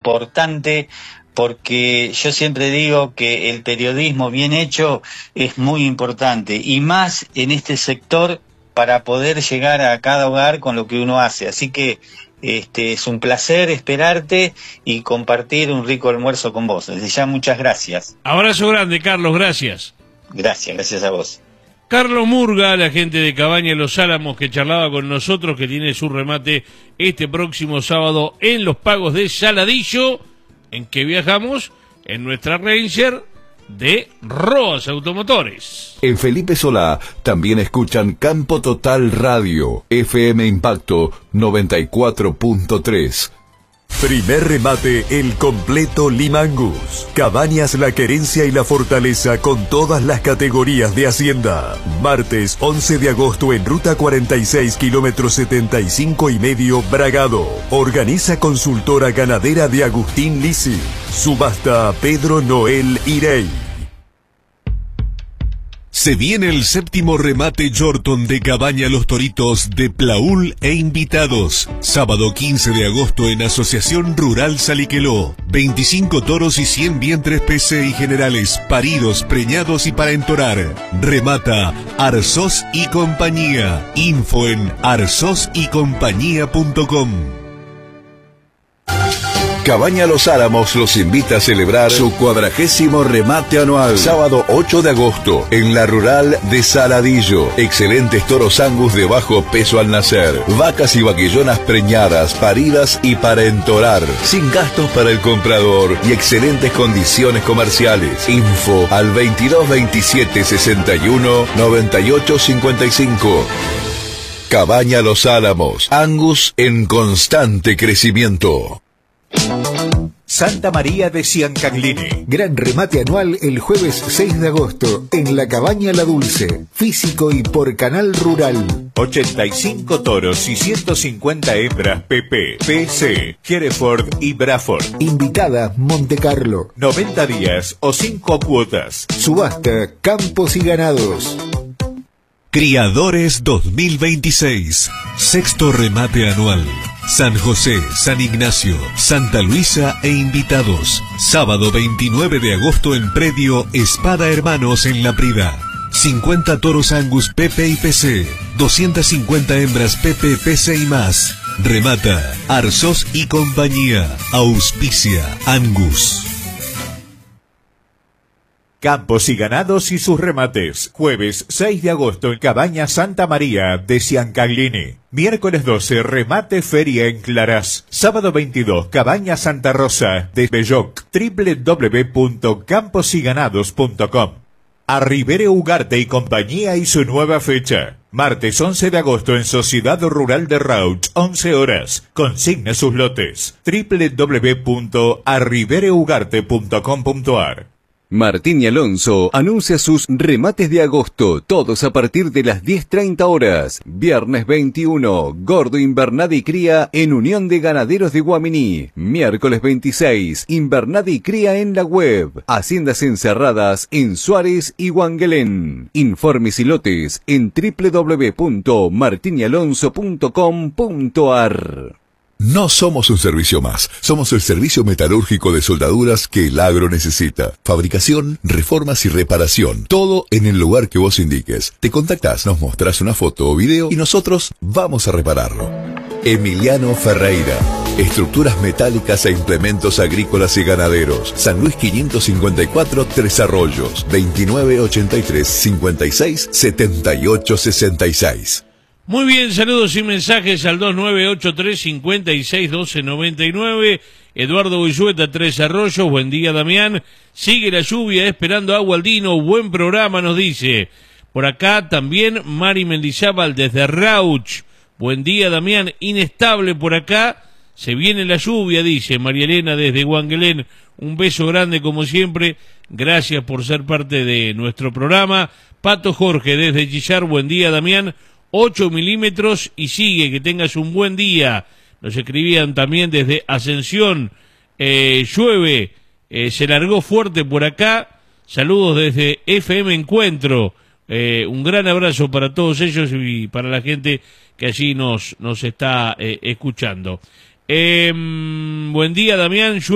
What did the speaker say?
importante, porque yo siempre digo que el periodismo bien hecho es muy importante, y más en este sector para poder llegar a cada hogar con lo que uno hace. Así que es un placer esperarte y compartir un rico almuerzo con vos. Desde ya, muchas gracias. Abrazo grande, Carlos, gracias. Gracias a vos. Carlos Murga, la gente de Cabaña Los Álamos, que charlaba con nosotros, que tiene su remate este próximo sábado en los Pagos de Saladillo, en que viajamos en nuestra Ranger de Roas Automotores. En Felipe Solá también escuchan Campo Total Radio, FM Impacto 94.3. Primer remate El Completo Limangus. Cabañas La Querencia y La Fortaleza con todas las categorías de Hacienda. Martes 11 de agosto en Ruta 46, kilómetro 75,5 Bragado. Organiza Consultora Ganadera de Agustín Lisi. Subasta Pedro Noel Irey. Se viene el séptimo remate Yorton de Cabaña Los Toritos de Plaúl e invitados. Sábado 15 de agosto en Asociación Rural Saliqueló. 25 toros y 100 vientres PC y generales, paridos, preñados y para entorar. Remata Arzós y Compañía. Info en arzosycompañía.com. Cabaña Los Álamos los invita a celebrar su 40º remate anual. Sábado 8 de agosto en la rural de Saladillo. Excelentes toros Angus de bajo peso al nacer. Vacas y vaquillonas preñadas, paridas y para entorar. Sin gastos para el comprador y excelentes condiciones comerciales. Info al 22 27 61 98 55. Cabaña Los Álamos. Angus en constante crecimiento. Santa María de Ciancagline. Gran remate anual el jueves 6 de agosto en la Cabaña La Dulce. Físico y por Canal Rural. 85 toros y 150 hembras PP, PC, Hereford y Braford. Invitada Montecarlo. 90 días o 5 cuotas. Subasta Campos y Ganados. Criadores 2026. Sexto remate anual. San José, San Ignacio, Santa Luisa e invitados. Sábado 29 de agosto en predio Espada Hermanos en La Prida. 50 toros Angus PP y PC. 250 hembras PP, PC y más. Remata Arzós y Compañía. Auspicia Angus. Campos y Ganados y sus remates. Jueves 6 de agosto en Cabaña Santa María de Ciancagline. Miércoles 12, remate feria en Clarás. Sábado 22, Cabaña Santa Rosa de Belloc. www.camposyganados.com. Arribere Ugarte y Compañía y su nueva fecha. Martes 11 de agosto en Sociedad Rural de Rauch, 11 horas. Consigne sus lotes. www.arribereugarte.com.ar. Martín y Alonso anuncia sus remates de agosto, todos a partir de las 10:30 horas. Viernes 21, Gordo Invernada y Cría en Unión de Ganaderos de Guaminí. Miércoles 26, Invernada y Cría en la web. Haciendas encerradas en Suárez y Guanguelén. Informes y lotes en www.martinyalonso.com.ar. No somos un servicio más, somos el servicio metalúrgico de soldaduras que el agro necesita. Fabricación, reformas y reparación, todo en el lugar que vos indiques. Te contactás, nos mostrás una foto o video y nosotros vamos a repararlo. Emiliano Ferreira, estructuras metálicas e implementos agrícolas y ganaderos. San Luis 554, Tres Arroyos, 2983 56 78 66. Muy bien, saludos y mensajes al 2983-561299. Eduardo Boyueta, Tres Arroyos, buen día Damián. Sigue la lluvia, esperando agua al Dino, buen programa nos dice. Por acá también Mari Mendizábal desde Rauch. Buen día Damián, inestable por acá. Se viene la lluvia, dice María Elena desde Guanguelén. Un beso grande como siempre. Gracias por ser parte de nuestro programa. Pato Jorge desde Chillar, buen día Damián. 8 milímetros y sigue, que tengas un buen día. Nos escribían también desde Ascensión, llueve, se largó fuerte por acá. Saludos desde FM Encuentro. Un gran abrazo para todos ellos y para la gente que allí nos está escuchando. Buen día Damián.